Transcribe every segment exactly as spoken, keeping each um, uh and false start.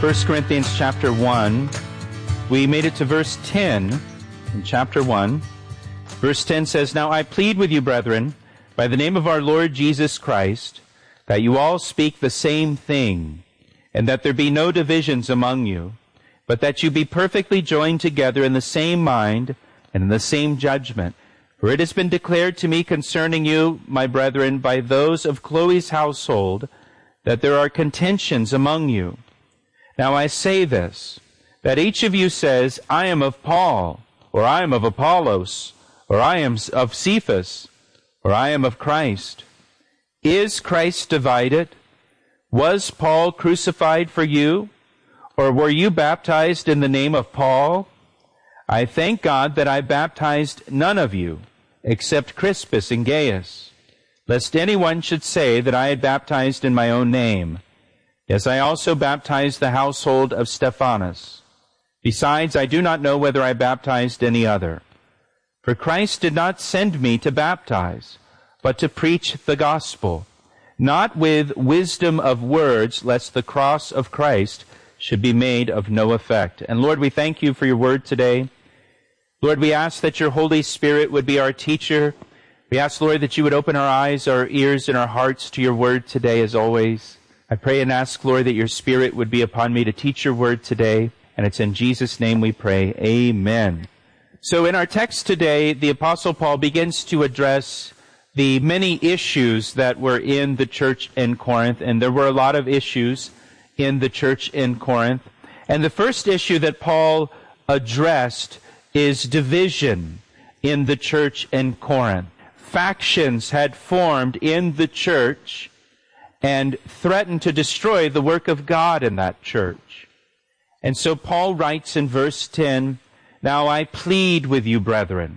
First Corinthians chapter one. We made it to verse ten in chapter one. Verse ten says, "Now I plead with you, brethren, by the name of our Lord Jesus Christ, that you all speak the same thing, and that there be no divisions among you, but that you be perfectly joined together in the same mind and in the same judgment. For it has been declared to me concerning you, my brethren, by those of Chloe's household, that there are contentions among you. Now I say this, that each of you says, I am of Paul, or I am of Apollos, or I am of Cephas, or I am of Christ. Is Christ divided? Was Paul crucified for you? Or were you baptized in the name of Paul? I thank God that I baptized none of you, except Crispus and Gaius, lest anyone should say that I had baptized in my own name. Yes, I also baptized the household of Stephanas. Besides, I do not know whether I baptized any other. For Christ did not send me to baptize, but to preach the gospel, not with wisdom of words, lest the cross of Christ should be made of no effect." And Lord, we thank you for your word today. Lord, we ask that your Holy Spirit would be our teacher. We ask, Lord, that you would open our eyes, our ears, and our hearts to your word today, as always. I pray and ask, Lord, that your Spirit would be upon me to teach your word today. And it's in Jesus' name we pray. Amen. So in our text today, the Apostle Paul begins to address the many issues that were in the church in Corinth. And there were a lot of issues in the church in Corinth. And the first issue that Paul addressed is division in the church in Corinth. Factions had formed in the church and threatened to destroy the work of God in that church. And so Paul writes in verse ten, "Now I plead with you, brethren,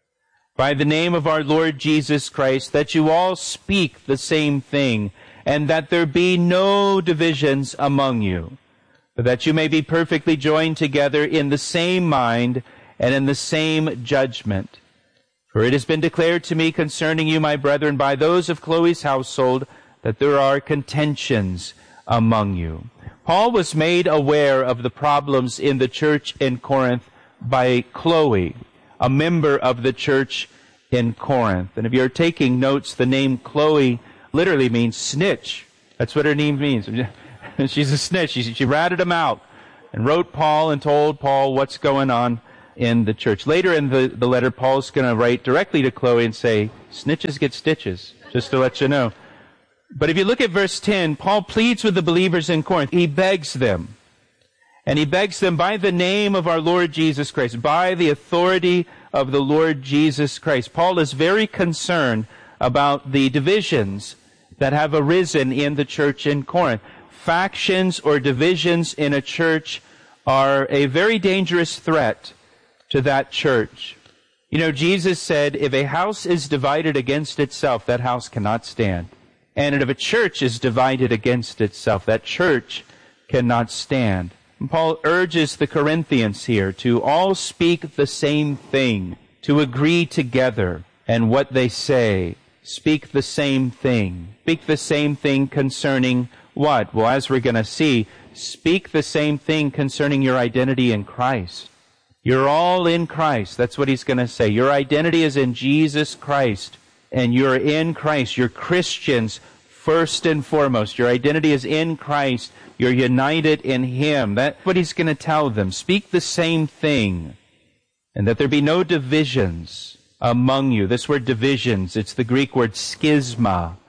by the name of our Lord Jesus Christ, that you all speak the same thing, and that there be no divisions among you, but that you may be perfectly joined together in the same mind and in the same judgment. For it has been declared to me concerning you, my brethren, by those of Chloe's household, that there are contentions among you." Paul was made aware of the problems in the church in Corinth by Chloe, a member of the church in Corinth. And if you're taking notes, the name Chloe literally means snitch. That's what her name means. She's a snitch. She, she ratted him out and wrote Paul and told Paul what's going on in the church. Later in the, the letter, Paul's going to write directly to Chloe and say, snitches get stitches, just to let you know. But if you look at verse ten, Paul pleads with the believers in Corinth. He begs them. And he begs them by the name of our Lord Jesus Christ, by the authority of the Lord Jesus Christ. Paul is very concerned about the divisions that have arisen in the church in Corinth. Factions or divisions in a church are a very dangerous threat to that church. You know, Jesus said, if a house is divided against itself, that house cannot stand. And if a church is divided against itself, that church cannot stand. And Paul urges the Corinthians here to all speak the same thing, to agree together, and what they say, speak the same thing. Speak the same thing concerning what? Well, as we're going to see, speak the same thing concerning your identity in Christ. You're all in Christ. That's what he's going to say. Your identity is in Jesus Christ, and you're in Christ. You're Christians first and foremost. Your identity is in Christ. You're united in him. That's what he's going to tell them. Speak the same thing, and that there be no divisions among you. This word divisions, it's the Greek word schisma.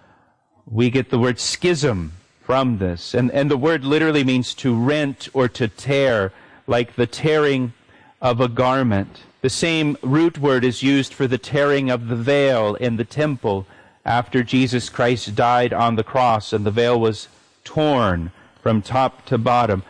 We get the word schism from this. And, and the word literally means to rent or to tear, like the tearing of a garment. The same root word is used for the tearing of the veil in the temple after Jesus Christ died on the cross and the veil was torn from top to bottom.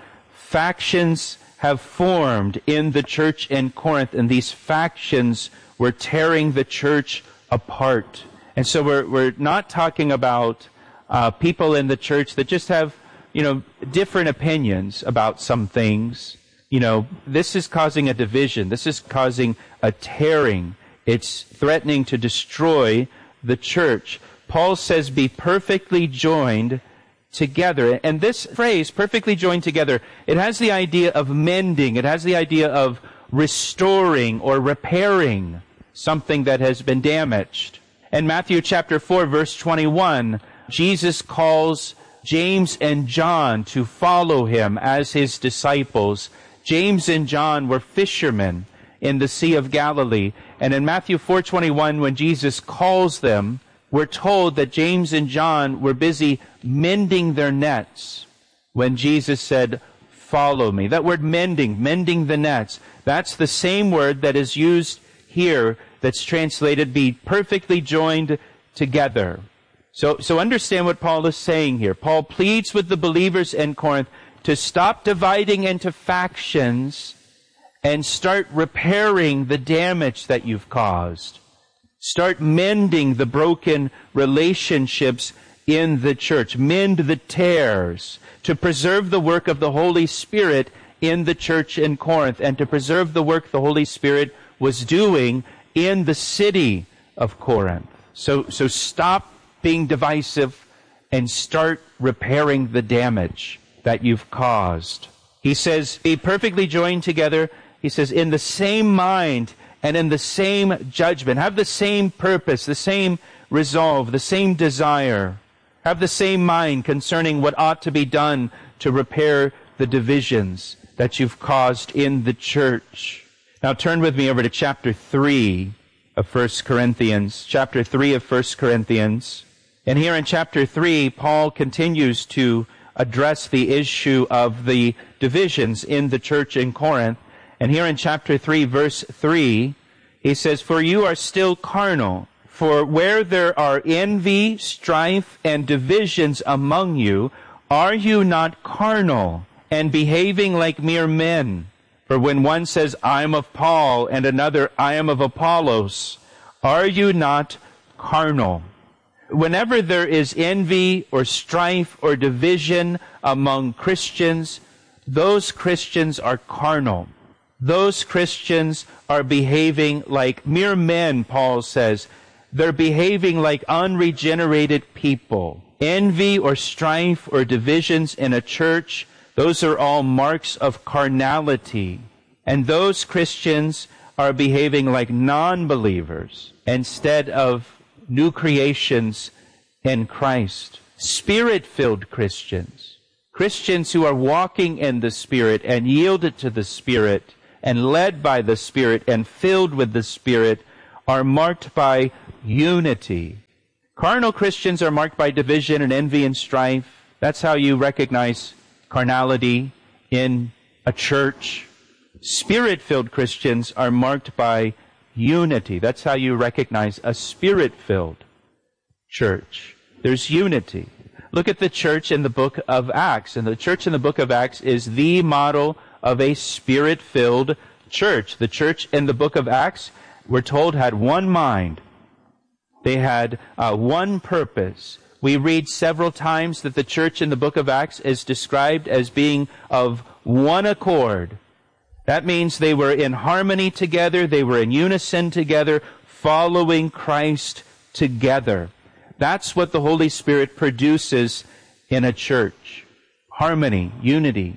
Factions have formed in the church in Corinth, and these factions were tearing the church apart. And so we're, we're not talking about uh, people in the church that just have, you know, different opinions about some things. You know, this is causing a division. This is causing a tearing. It's threatening to destroy the church. Paul says, be perfectly joined together. And this phrase, perfectly joined together, it has the idea of mending. It has the idea of restoring or repairing something that has been damaged. In Matthew chapter four, verse twenty-one, Jesus calls James and John to follow him as his disciples. James and John were fishermen in the Sea of Galilee. And in Matthew four twenty-one, when Jesus calls them, we're told that James and John were busy mending their nets when Jesus said, "Follow me." That word mending, mending the nets, that's the same word that is used here that's translated be perfectly joined together. So, so understand what Paul is saying here. Paul pleads with the believers in Corinth to stop dividing into factions and start repairing the damage that you've caused. Start mending the broken relationships in the church. Mend the tears to preserve the work of the Holy Spirit in the church in Corinth and to preserve the work the Holy Spirit was doing in the city of Corinth. So, so stop being divisive and start repairing the damage that you've caused. He says, be perfectly joined together. He says, in the same mind and in the same judgment. Have the same purpose, the same resolve, the same desire. Have the same mind concerning what ought to be done to repair the divisions that you've caused in the church. Now turn with me over to chapter three of First Corinthians. Chapter three of First Corinthians. And here in chapter three, Paul continues to address the issue of the divisions in the church in Corinth. And here in chapter three, verse three, he says, "For you are still carnal. For where there are envy, strife, and divisions among you, are you not carnal and behaving like mere men? For when one says, I am of Paul, and another, I am of Apollos, are you not carnal?" Whenever there is envy or strife or division among Christians, those Christians are carnal. Those Christians are behaving like mere men, Paul says. They're behaving like unregenerated people. Envy or strife or divisions in a church, those are all marks of carnality. And those Christians are behaving like non-believers instead of new creations in Christ. Spirit-filled Christians. Christians who are walking in the Spirit and yielded to the Spirit and led by the Spirit and filled with the Spirit are marked by unity. Carnal Christians are marked by division and envy and strife. That's how you recognize carnality in a church. Spirit-filled Christians are marked by unity. That's how you recognize a Spirit-filled church. There's unity. Look at the church in the book of Acts. And the church in the book of Acts is the model of a Spirit-filled church. The church in the book of Acts, we're told, had one mind. They had uh, one purpose. We read several times that the church in the book of Acts is described as being of one accord. That means they were in harmony together, they were in unison together, following Christ together. That's what the Holy Spirit produces in a church. Harmony, unity,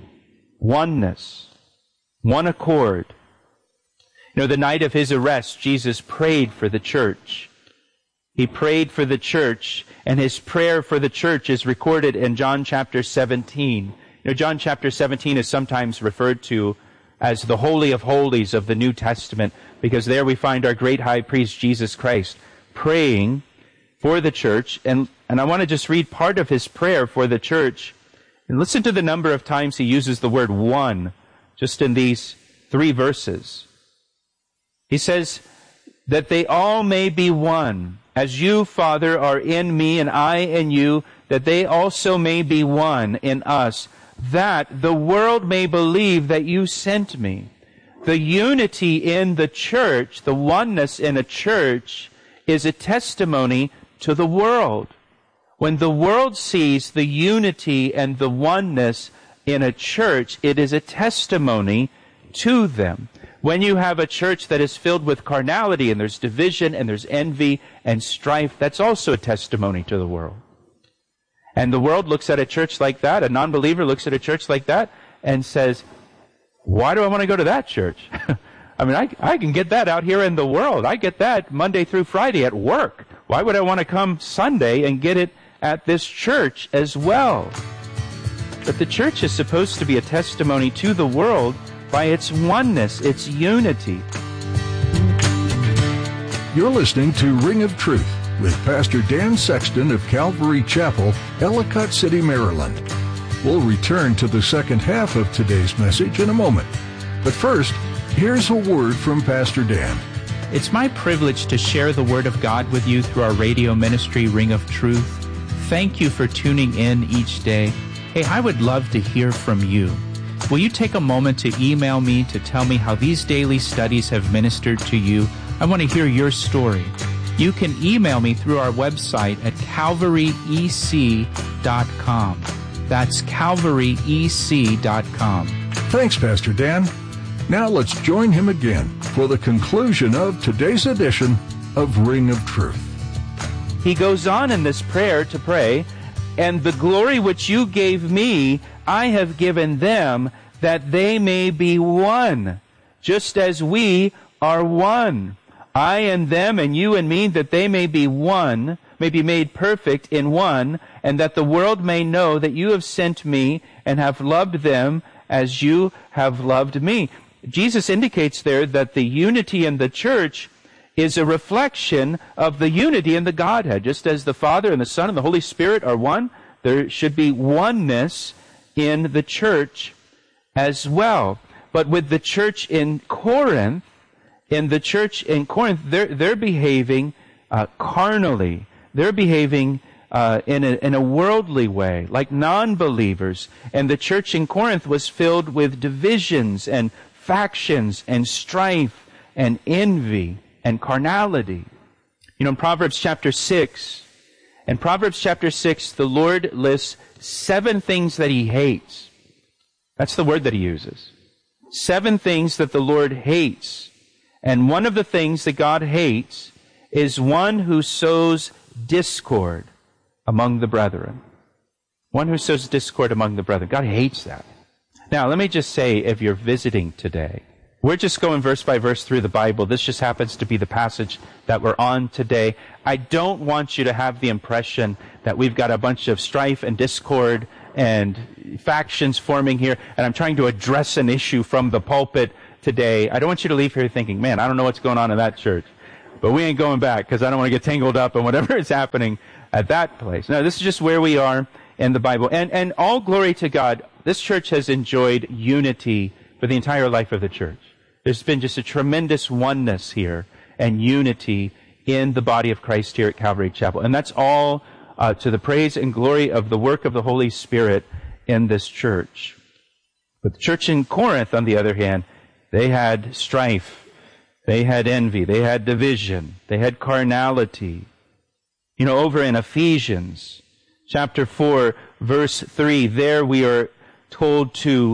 oneness, one accord. You know, the night of his arrest, Jesus prayed for the church. He prayed for the church, and his prayer for the church is recorded in John chapter seventeen. You know, John chapter seventeen is sometimes referred to as the Holy of Holies of the New Testament, because there we find our great high priest, Jesus Christ, praying for the church. And, and I want to just read part of his prayer for the church. And listen to the number of times he uses the word one, just in these three verses. He says, that they all may be one, as you, Father, are in me and I in you, that they also may be one in us, that the world may believe that you sent me. The unity in the church, the oneness in a church, is a testimony to the world. When the world sees the unity and the oneness in a church, it is a testimony to them. When you have a church that is filled with carnality and there's division and there's envy and strife, that's also a testimony to the world. And the world looks at a church like that, a non-believer looks at a church like that, and says, why do I want to go to that church? I mean, I, I can get that out here in the world. I get that Monday through Friday at work. Why would I want to come Sunday and get it at this church as well? But the church is supposed to be a testimony to the world by its oneness, its unity. You're listening to Ring of Truth with Pastor Dan Sexton of Calvary Chapel, Ellicott City, Maryland. We'll return to the second half of today's message in a moment. But first, here's a word from Pastor Dan. It's my privilege to share the Word of God with you through our radio ministry, Ring of Truth. Thank you for tuning in each day. Hey, I would love to hear from you. Will you take a moment to email me to tell me how these daily studies have ministered to you? I want to hear your story. You can email me through our website at calvary e c dot com. That's calvary e c dot com. Thanks, Pastor Dan. Now let's join him again for the conclusion of today's edition of Ring of Truth. He goes on in this prayer to pray, and the glory which you gave me, I have given them, that they may be one, just as we are one. I and them, and you and me, that they may be one, may be made perfect in one, and that the world may know that you have sent me and have loved them as you have loved me. Jesus indicates there that the unity in the church is a reflection of the unity in the Godhead. Just as the Father and the Son and the Holy Spirit are one, there should be oneness in the church as well. But with the church in Corinth, in the church in Corinth, they're, they're behaving uh, carnally. They're behaving uh, in, a, in a worldly way, like non-believers. And the church in Corinth was filled with divisions and factions and strife and envy and carnality. You know, in Proverbs chapter six, in Proverbs chapter six, the Lord lists seven things that He hates. That's the word that He uses. Seven things that the Lord hates. And one of the things that God hates is one who sows discord among the brethren. One who sows discord among the brethren. God hates that. Now, let me just say, if you're visiting today, we're just going verse by verse through the Bible. This just happens to be the passage that we're on today. I don't want you to have the impression that we've got a bunch of strife and discord and factions forming here, and I'm trying to address an issue from the pulpit today. I don't want you to leave here thinking, man, I don't know what's going on in that church. But we ain't going back because I don't want to get tangled up in whatever is happening at that place. No, this is just where we are in the Bible. And, and all glory to God, this church has enjoyed unity for the entire life of the church. There's been just a tremendous oneness here and unity in the body of Christ here at Calvary Chapel. And that's all uh, to the praise and glory of the work of the Holy Spirit in this church. But the church in Corinth, on the other hand, they had strife, they had envy, they had division, they had carnality. You know, over in Ephesians chapter four, verse three, there we are told to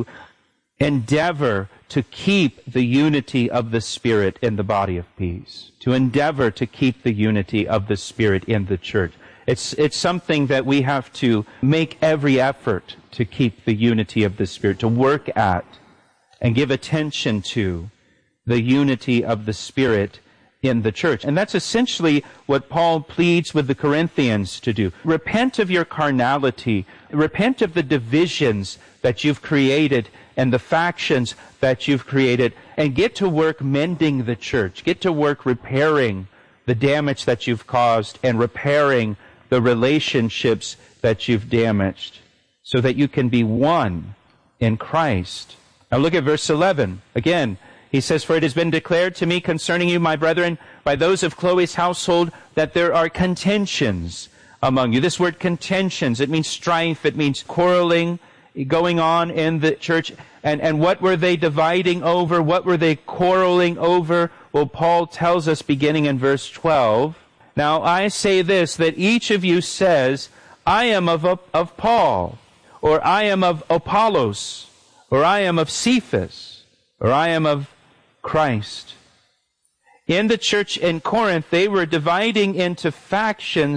endeavor to keep the unity of the Spirit in the body of peace. To endeavor to keep the unity of the Spirit in the church. It's, it's something that we have to make every effort to keep the unity of the Spirit, to work at and give attention to the unity of the Spirit in the church. And that's essentially what Paul pleads with the Corinthians to do. Repent of your carnality. Repent of the divisions that you've created and the factions that you've created, and get to work mending the church. Get to work repairing the damage that you've caused and repairing the relationships that you've damaged so that you can be one in Christ. Now look at verse eleven. Again, he says, "For it has been declared to me concerning you, my brethren, by those of Chloe's household, that there are contentions among you." This word contentions, it means strife, it means quarreling going on in the church. And, and what were they dividing over? What were they quarreling over? Well, Paul tells us beginning in verse twelve, "Now I say this, that each of you says, I am of, of Paul, or I am of Apollos, or I am of Cephas, or I am of Christ." In the church in Corinth, they were dividing into factions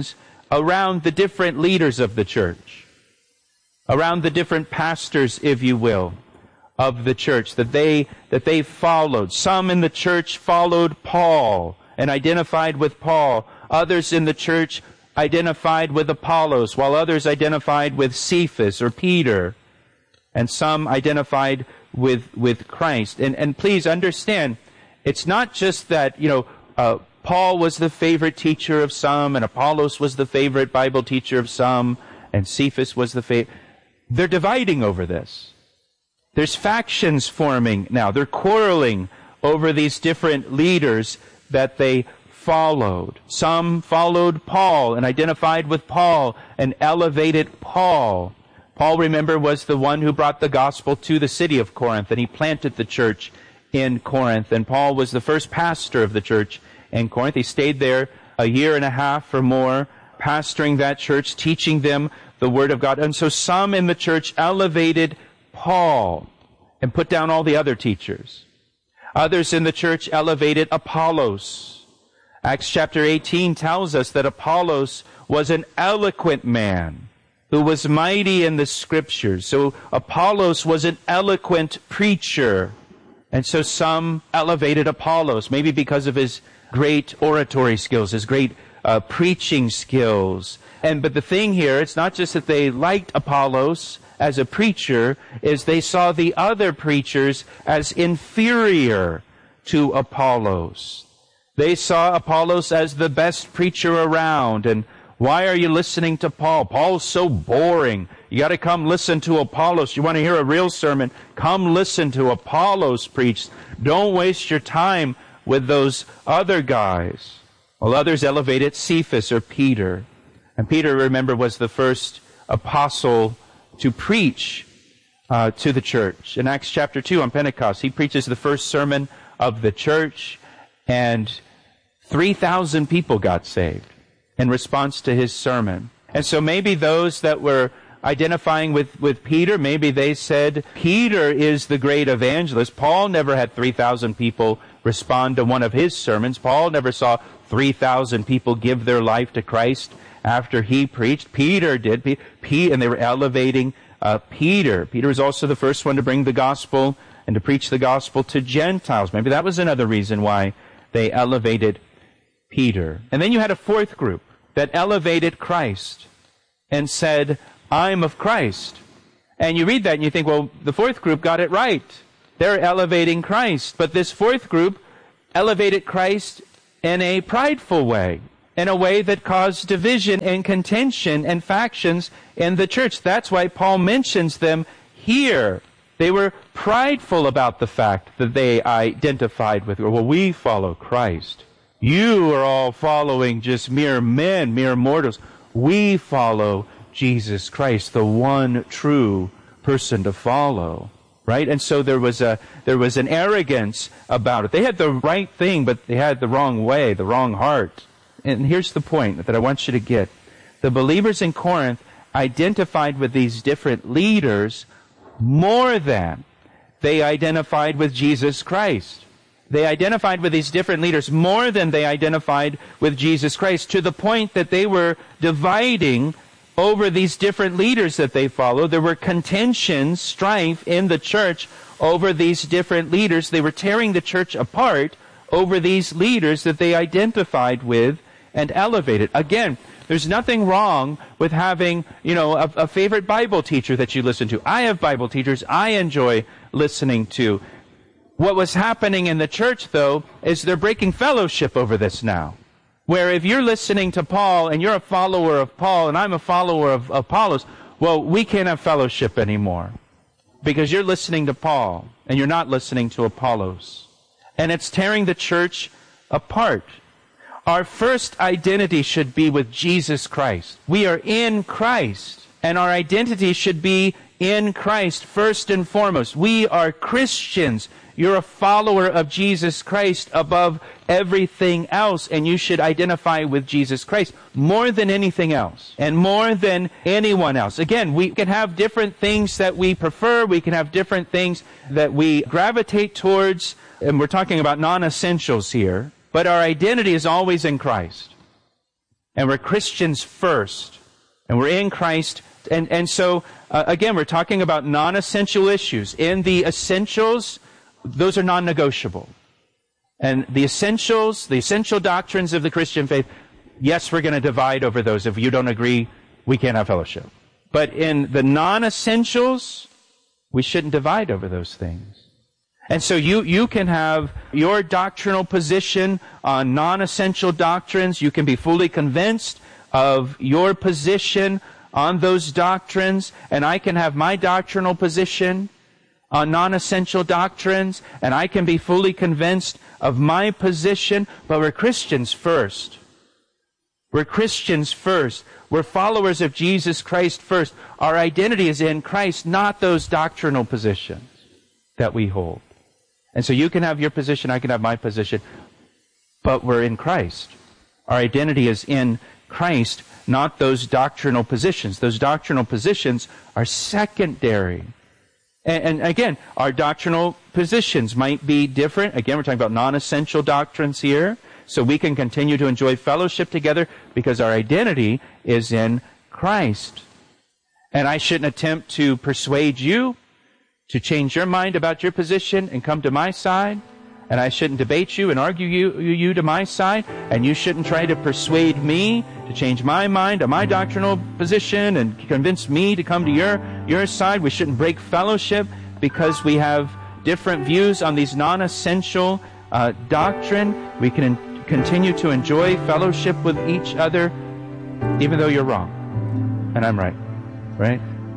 around the different leaders of the church, around the different pastors, if you will, of the church, that they that they followed. Some in the church followed Paul and identified with Paul. Others in the church identified with Apollos, while others identified with Cephas or Peter. And some identified with with Christ. And and please understand, it's not just that, you know, uh, Paul was the favorite teacher of some, and Apollos was the favorite Bible teacher of some, and Cephas was the favorite. They're dividing over this. There's factions forming now. They're quarreling over these different leaders that they followed. Some followed Paul and identified with Paul and elevated Paul. Paul, remember, was the one who brought the gospel to the city of Corinth, and he planted the church in Corinth. And Paul was the first pastor of the church in Corinth. He stayed there a year and a half or more, pastoring that church, teaching them the Word of God. And so some in the church elevated Paul and put down all the other teachers. Others in the church elevated Apollos. Acts chapter eighteen tells us that Apollos was an eloquent man who was mighty in the Scriptures. So Apollos was an eloquent preacher. And so some elevated Apollos, maybe because of his great oratory skills, his great uh, preaching skills. And but the thing here, it's not just that they liked Apollos as a preacher, is they saw the other preachers as inferior to Apollos. They saw Apollos as the best preacher around. And why are you listening to Paul? Paul's so boring. You got to come listen to Apollos. You want to hear a real sermon? Come listen to Apollos preach. Don't waste your time with those other guys. Well, others elevated Cephas or Peter. And Peter, remember, was the first apostle to preach uh, to the church. In Acts chapter two on Pentecost, he preaches the first sermon of the church, and three thousand people got saved in response to his sermon. And so maybe those that were identifying with, with Peter, maybe they said, Peter is the great evangelist. Paul never had three thousand people respond to one of his sermons. Paul never saw three thousand people give their life to Christ after he preached. Peter did. P- and they were elevating uh, Peter. Peter was also the first one to bring the gospel and to preach the gospel to Gentiles. Maybe that was another reason why they elevated Peter. And then you had a fourth group that elevated Christ and said, I'm of Christ. And you read that and you think, well, the fourth group got it right. They're elevating Christ. But this fourth group elevated Christ in a prideful way, in a way that caused division and contention and factions in the church. That's why Paul mentions them here. They were prideful about the fact that they identified with, well, we follow Christ. You are all following just mere men, mere mortals. We follow Jesus Christ, the one true person to follow. Right? And so there was a there was an arrogance about it. They had the right thing, but they had the wrong way, the wrong heart. And here's the point that I want you to get. The believers in Corinth identified with these different leaders more than they identified with Jesus Christ. They identified with these different leaders more than they identified with Jesus Christ, to the point that they were dividing over these different leaders that they followed. There were contentions, strife in the church over these different leaders. They were tearing the church apart over these leaders that they identified with and elevated. Again, there's nothing wrong with having, you know, a, a favorite Bible teacher that you listen to. I have Bible teachers I enjoy listening to. What was happening in the church, though, is they're breaking fellowship over this now. Where if you're listening to Paul and you're a follower of Paul and I'm a follower of Apollos, well, we can't have fellowship anymore because you're listening to Paul and you're not listening to Apollos. And it's tearing the church apart. Our first identity should be with Jesus Christ. We are in Christ, and our identity should be in Christ first and foremost. We are Christians. You're a follower of Jesus Christ above everything else, and you should identify with Jesus Christ more than anything else and more than anyone else. Again, we can have different things that we prefer. We can have different things that we gravitate towards, and we're talking about non-essentials here, but our identity is always in Christ. And we're Christians first. And we're in Christ. And, and so, uh, again, we're talking about non-essential issues. In the essentials, those are non-negotiable. And the essentials, the essential doctrines of the Christian faith, yes, we're going to divide over those. If you don't agree, we can't have fellowship. But in the non-essentials, we shouldn't divide over those things. And so you, you can have your doctrinal position on non-essential doctrines. You can be fully convinced of your position on those doctrines, and I can have my doctrinal position on non-essential doctrines, and I can be fully convinced of my position, but we're Christians first. We're Christians first. We're followers of Jesus Christ first. Our identity is in Christ, not those doctrinal positions that we hold. And so you can have your position, I can have my position, but we're in Christ. Our identity is in Christ, not those doctrinal positions. Those doctrinal positions are secondary. And, and again, our doctrinal positions might be different. Again, we're talking about non-essential doctrines here. So we can continue to enjoy fellowship together because our identity is in Christ. And I shouldn't attempt to persuade you to change your mind about your position and come to my side. And I shouldn't debate you and argue you, you to my side. And you shouldn't try to persuade me to change my mind on my doctrinal position and convince me to come to your, your side. We shouldn't break fellowship because we have different views on these non-essential uh, doctrine. We can in, continue to enjoy fellowship with each other even though you're wrong. And I'm right. Right?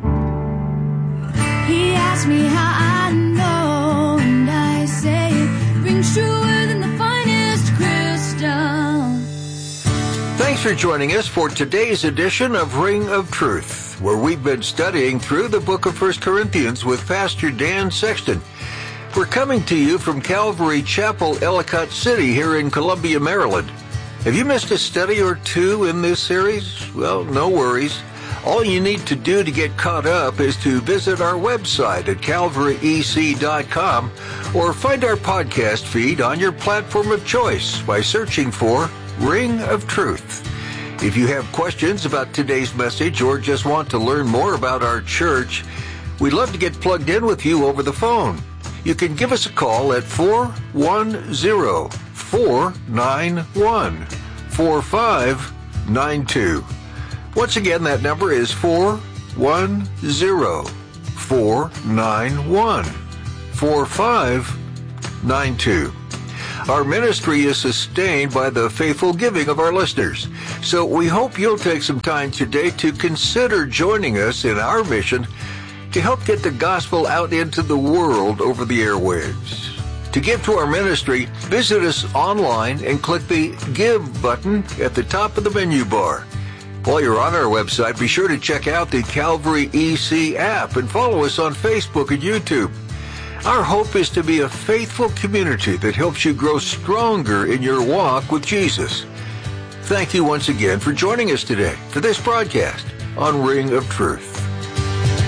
He asked me how I know, and I say it rings truer than the finest crystal. Thanks for joining us for today's edition of Ring of Truth, where we've been studying through the book of First Corinthians with Pastor Dan Sexton. We're coming to you from Calvary Chapel, Ellicott City, here in Columbia, Maryland. Have you missed a study or two in this series? Well, no worries. All you need to do to get caught up is to visit our website at calvary e c dot com or find our podcast feed on your platform of choice by searching for Ring of Truth. If you have questions about today's message or just want to learn more about our church, we'd love to get plugged in with you over the phone. You can give us a call at four one zero, four nine one, four five nine two. Once again, that number is four one zero, four nine one, four five nine two. Our ministry is sustained by the faithful giving of our listeners. So we hope you'll take some time today to consider joining us in our mission to help get the gospel out into the world over the airwaves. To give to our ministry, visit us online and click the Give button at the top of the menu bar. While you're on our website, be sure to check out the Calvary E C app and follow us on Facebook and YouTube. Our hope is to be a faithful community that helps you grow stronger in your walk with Jesus. Thank you once again for joining us today for this broadcast on Ring of Truth.